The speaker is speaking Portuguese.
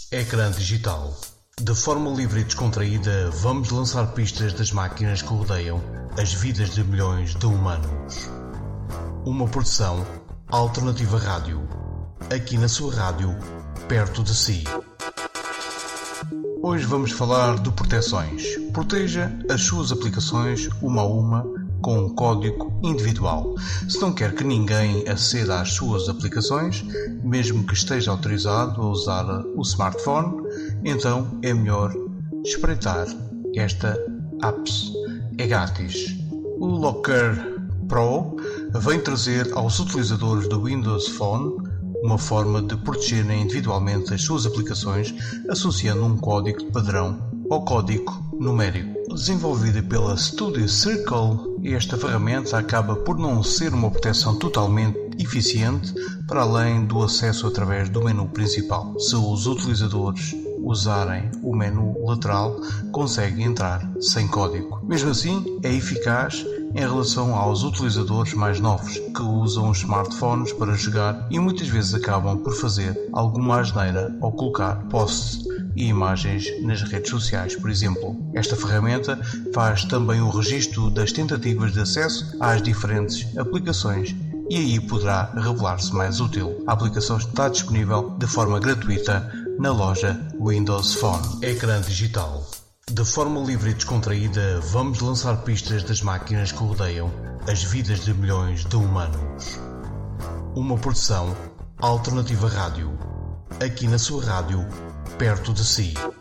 Ecrã digital. De forma livre e descontraída, vamos lançar pistas das máquinas que rodeiam as vidas de milhões de humanos. Uma produção Alternativa Rádio. Aqui na sua rádio, perto de si. Hoje vamos falar de proteções. Proteja as suas aplicações uma a uma com um código individual. Se não quer que ninguém aceda às suas aplicações, mesmo que esteja autorizado a usar o smartphone, então é melhor espreitar esta apps. É grátis. O Locker Pro vem trazer aos utilizadores do Windows Phone uma forma de protegerem individualmente as suas aplicações associando um código de padrão ao código numérico. Desenvolvida pela Studio Circle, esta ferramenta acaba por não ser uma proteção totalmente eficiente para além do acesso através do menu principal. Se os utilizadores usarem o menu lateral, conseguem entrar sem código. Mesmo assim, é eficaz em relação aos utilizadores mais novos que usam os smartphones para jogar e muitas vezes acabam por fazer alguma asneira ao colocar posts e imagens nas redes sociais, por exemplo. Esta ferramenta faz também o registro das tentativas de acesso às diferentes aplicações e aí poderá revelar-se mais útil. A aplicação está disponível de forma gratuita na loja Windows Phone. Ecrã digital. De forma livre e descontraída, vamos lançar pistas das máquinas que rodeiam as vidas de milhões de humanos. Uma produção Alternativa Rádio. Aqui na sua rádio, perto de si.